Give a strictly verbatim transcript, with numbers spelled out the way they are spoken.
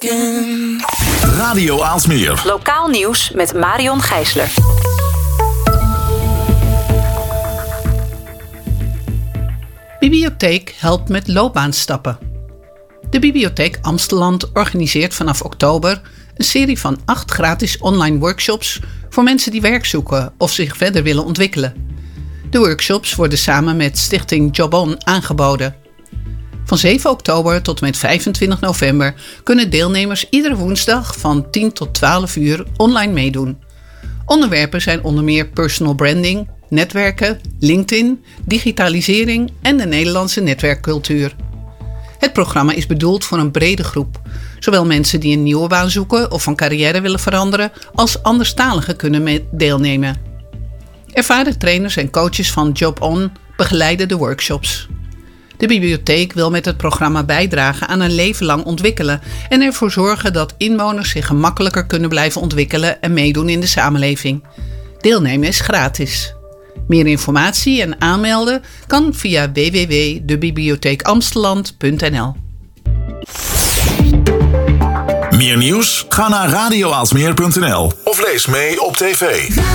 Radio Aalsmeer. Lokaal nieuws met Marion Gijsler. Bibliotheek helpt met loopbaanstappen. De Bibliotheek Amsteland organiseert vanaf oktober een serie van acht gratis online workshops voor mensen die werk zoeken of zich verder willen ontwikkelen. De workshops worden samen met Stichting Job On aangeboden. Van zeven oktober tot en met vijfentwintig november kunnen deelnemers iedere woensdag van tien tot twaalf uur online meedoen. Onderwerpen zijn onder meer personal branding, netwerken, LinkedIn, digitalisering en de Nederlandse netwerkcultuur. Het programma is bedoeld voor een brede groep. Zowel mensen die een nieuwe baan zoeken of van carrière willen veranderen, als anderstaligen kunnen deelnemen. Ervaren trainers en coaches van Job On begeleiden de workshops. De bibliotheek wil met het programma bijdragen aan een leven lang ontwikkelen en ervoor zorgen dat inwoners zich gemakkelijker kunnen blijven ontwikkelen en meedoen in de samenleving. Deelnemen is gratis. Meer informatie en aanmelden kan via w w w punt de bibliotheek amsteland punt n l. Meer nieuws? Ga naar radio aalsmeer punt n l of lees mee op tv.